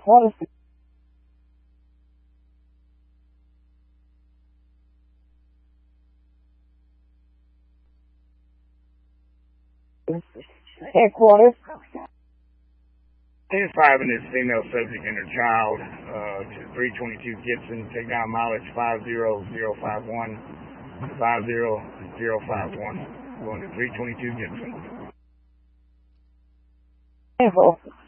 What is headquarters? 10-5 in this female subject and her child to 322 Gibson. Take down mileage 50051. 50051. Going to 322 Gibson. Info.